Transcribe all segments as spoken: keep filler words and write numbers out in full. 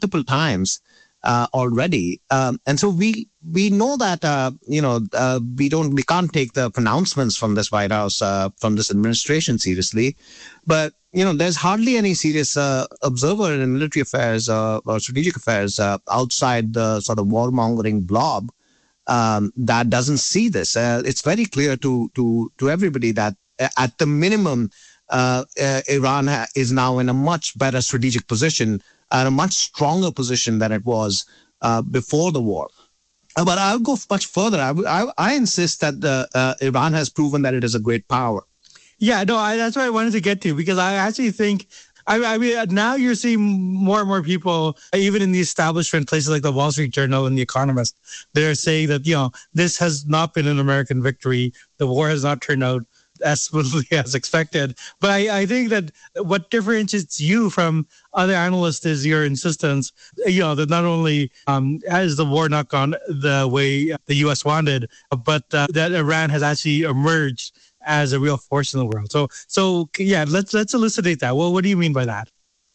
multiple times uh, already. Um, and so we we know that, uh, you know, uh, we don't, we can't take the pronouncements from this White House, uh, from this administration seriously. But, you know, there's hardly any serious uh, observer in military affairs uh, or strategic affairs uh, outside the sort of warmongering blob um, that doesn't see this. Uh, it's very clear to, to, to everybody that uh, at the minimum, uh, uh, Iran ha- is now in a much better strategic position and a much stronger position than it was uh, before the war. Uh, but I'll go much further. I, I, I insist that the, uh, Iran has proven that it is a great power. Yeah, no, I, that's what I wanted to get to, because I actually think, I, I mean, now you're seeing more and more people, even in the establishment, places like the Wall Street Journal and The Economist, they're saying that, you know, this has not been an American victory. The war has not turned out as smoothly as expected. But I, I think that what differentiates you from other analysts is your insistence, you know, that not only um, has the war not gone the way the U S wanted, but uh, that Iran has actually emerged as a real force in the world. So, so yeah, let's let's elucidate that. Well, what do you mean by that?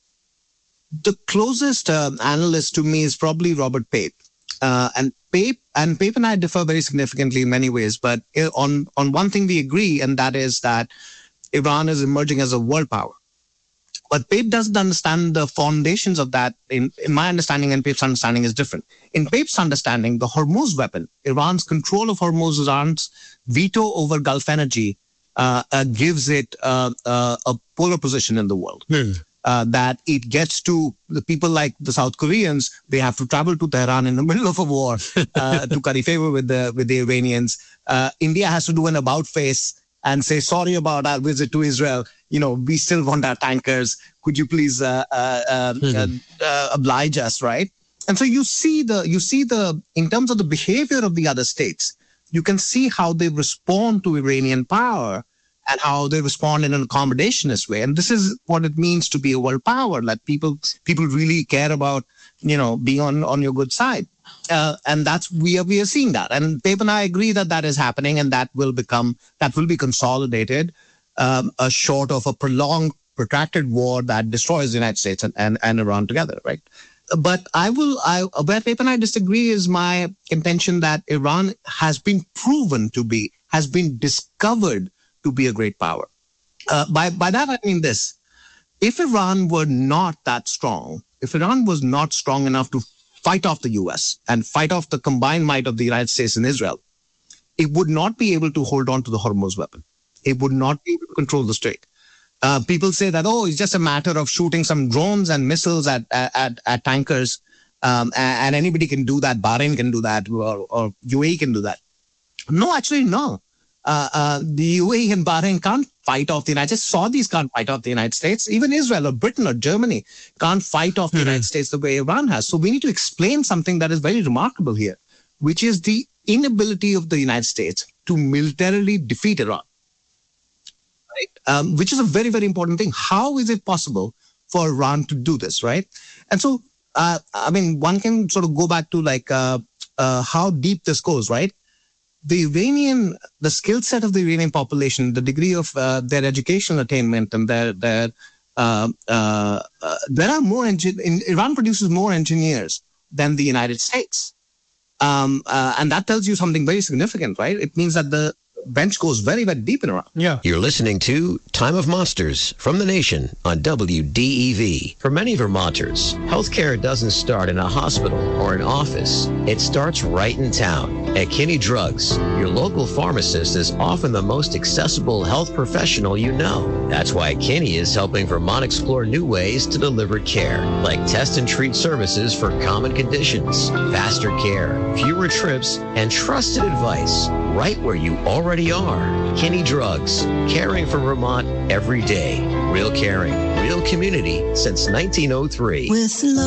The closest uh, analyst to me is probably Robert Pape. Uh, and Pape and Pape and I differ very significantly in many ways, but on on one thing we agree, and that is that Iran is emerging as a world power. But Pape doesn't understand the foundations of that. In, in my understanding, and Pape's understanding is different. In Pape's understanding, the Hormuz weapon, Iran's control of Hormuz, Iran's veto over Gulf energy, uh, uh, gives it uh, uh, a polar position in the world. Mm. Uh, that it gets to the people like the South Koreans, they have to travel to Tehran in the middle of a war uh, to curry favor with the with the Iranians. Uh, India has to do an about face and say, sorry about our visit to Israel. You know, we still want our tankers. Could you please uh, uh, uh, mm-hmm. uh, oblige us, right? And so you see the you see the in terms of the behavior of the other states, you can see how they respond to Iranian power and how they respond in an accommodationist way. And this is what it means to be a world power, that people people really care about, you know, being on, on your good side. Uh, and that's, we are, we are seeing that. And Pape and I agree that that is happening, and that will become, that will be consolidated, um, uh, short of a prolonged, protracted war that destroys the United States and, and, and Iran together, right? But I will, I, where Pape and I disagree is my contention that Iran has been proven to be, has been discovered to be a great power. Uh, by, by that, I mean this. If Iran were not that strong, if Iran was not strong enough to fight off the U S and fight off the combined might of the United States and Israel, it would not be able to hold on to the Hormuz weapon. It would not be able to control the strait. Uh, people say that, oh, it's just a matter of shooting some drones and missiles at at, at tankers, um, and, and anybody can do that. Bahrain can do that, or, or U A E can do that. No, actually, no. Uh, uh, the U A E and Bahrain can't fight off the United States. Saudis can't fight off the United States. Even Israel or Britain or Germany can't fight off the mm-hmm. United States the way Iran has. So we need to explain something that is very remarkable here, which is the inability of the United States to militarily defeat Iran. Right? Um, which is a very, very important thing. How is it possible for Iran to do this, right? And so, uh, I mean, one can sort of go back to like uh, uh, how deep this goes, right? The Iranian, the skill set of the Iranian population, the degree of uh, their educational attainment, and their their uh, uh, uh, there are more engin- in, Iran produces more engineers than the United States, um, uh, and that tells you something very significant, right? It means that the bench goes very, very deep in Iran. Yeah. You're listening to Time of Monsters from the Nation on W D E V. For many Vermonters, healthcare doesn't start in a hospital or an office. It starts right in town at Kinney Drugs. Your local pharmacist is often the most accessible health professional you know. That's why Kinney is helping Vermont explore new ways to deliver care, like test and treat services for common conditions, faster care, fewer trips, and trusted advice right where you already are. Kinney Drugs, caring for Vermont every day. Real caring, real community since nineteen oh three. With love.